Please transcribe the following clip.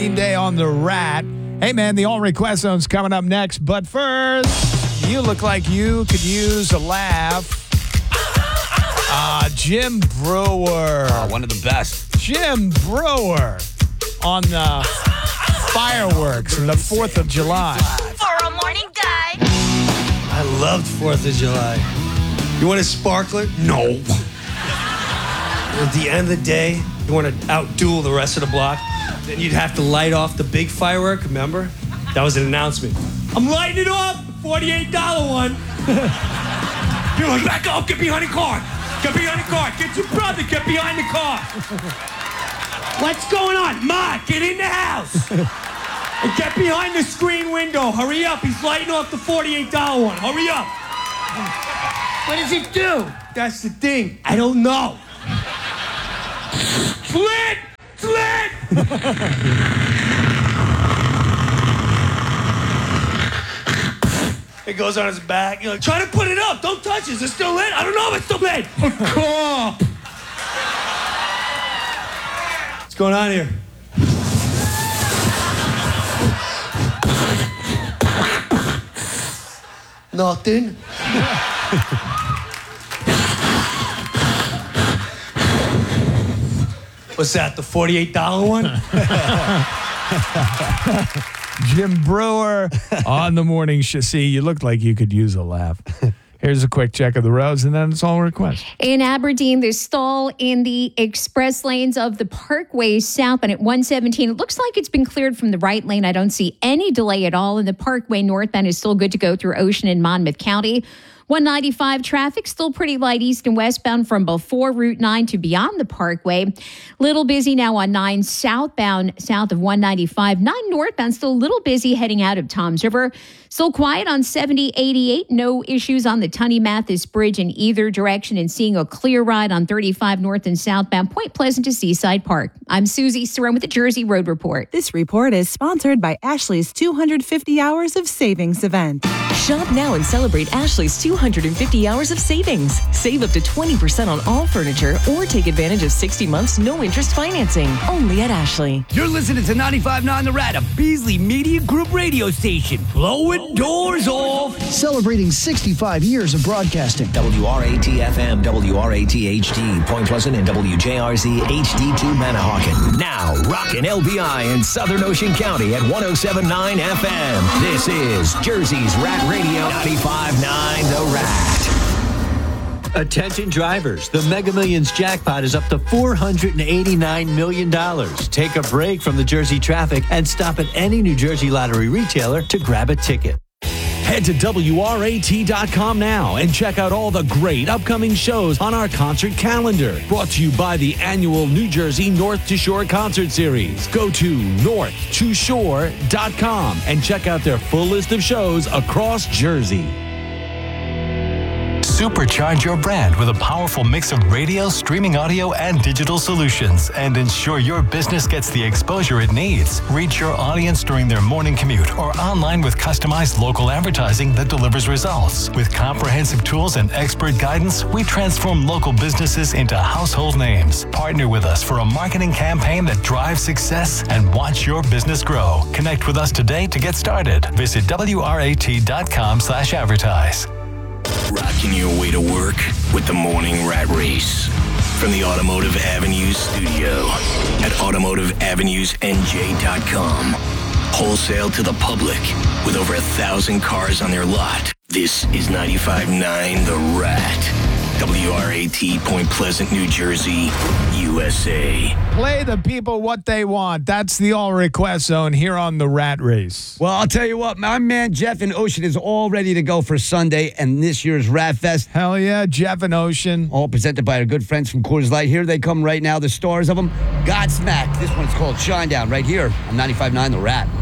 Day on the Rat. Hey, man, the All Request Zone's coming up next. But first, you look like you could use a laugh. Jim Brewer. One of the best. Jim Brewer on the fireworks on the 4th of July. For a morning guy. I loved 4th of July. You want a sparkler? No. At the end of the day, you want to outduel the rest of the block? Then you'd have to light off the big firework, remember? That was an announcement. I'm lighting it off, $48 one. You're like, back up, get behind the car. Get behind the car. Get your brother, get behind the car. What's going on? Ma, get in the house. And get behind the screen window. Hurry up, he's lighting off the $48 one. Hurry up. What does it do? That's the thing. I don't know. Slit! Slit! It goes on his back. You're like, try to put it up. Don't touch it. Is it still lit? I don't know if it's still lit. A cop. What's going on here? Nothing. What's that, the $48 one? Jim Brewer on the morning show. See, you look like you could use a laugh. Here's a quick check of the roads, and then it's all request. In Aberdeen, the stall in the express lanes of the Parkway southbound at 117. It looks like it's been cleared from the right lane. I don't see any delay at all. And the Parkway northbound is still good to go through Ocean and Monmouth County. 195 traffic still pretty light east and westbound from before Route 9 to beyond the Parkway. Little busy now on 9 southbound south of 195. 9 northbound still a little busy heading out of Toms River. Still quiet on 7088. No issues on the Tunney Mathis Bridge in either direction, and seeing a clear ride on 35 north and southbound Point Pleasant to Seaside Park. I'm Susie Cerrone with the Jersey Road Report. This report is sponsored by Ashley's 250 Hours of Savings event. Shop now and celebrate Ashley's 250 hours of savings. Save up to 20% on all furniture or take advantage of 60 months no-interest financing. Only at Ashley. You're listening to 95.9 The Rat, a Beasley Media Group radio station. Blowing doors off. Celebrating 65 years of broadcasting. WRAT-FM, WRAT-HD, Point Pleasant, and WJRZ HD2 Manahawkin. Now, rockin' LBI in Southern Ocean County at 107.9 FM. This is Jersey's Rat Radio, 95.9 The Rat. Attention drivers, the Mega Millions jackpot is up to $489 million. Take a break from the Jersey traffic and stop at any New Jersey lottery retailer to grab a ticket. Head to WRAT.com now and check out all the great upcoming shows on our concert calendar. Brought to you by the annual New Jersey North to Shore Concert Series. Go to northttoshore.com and check out their full list of shows across Jersey. Supercharge your brand with a powerful mix of radio, streaming audio, and digital solutions, and ensure your business gets the exposure it needs. Reach your audience during their morning commute or online with customized local advertising that delivers results. With comprehensive tools and expert guidance, we transform local businesses into household names. Partner with us for a marketing campaign that drives success and watch your business grow. Connect with us today to get started. Visit WRAT.com/advertise. Rocking your way to work with the Morning Rat Race. From the Automotive Avenues studio at automotiveavenusnj.com. Wholesale to the public with over 1,000 cars on their lot. This is 95.9 The Rat. WRAT, Point Pleasant, New Jersey, USA. Play the people what they want. That's the All Request Zone here on the Rat Race. Well, I'll tell you what, my man Jeff in Ocean is all ready to go for Sunday and this year's Rat Fest. Hell yeah, Jeff and Ocean. All presented by our good friends from Coors Light. Here they come right now, the stars of them. Godsmack. This one's called Shinedown right here on 95.9 The Rat.